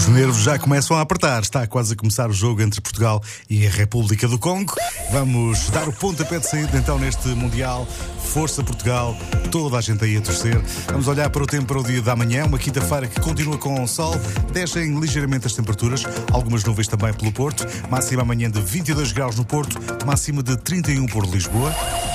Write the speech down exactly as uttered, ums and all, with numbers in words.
Os nervos já começam a apertar. Está quase a começar o jogo entre Portugal e a República do Congo. Vamos dar o pontapé de saída então neste Mundial. Força Portugal, toda a gente aí a torcer. Vamos olhar para o tempo para o dia da manhã, uma quinta-feira que continua com o sol. Descem ligeiramente as temperaturas, algumas nuvens também pelo Porto. Máxima amanhã de vinte e dois graus no Porto, máxima de trinta e um por Lisboa.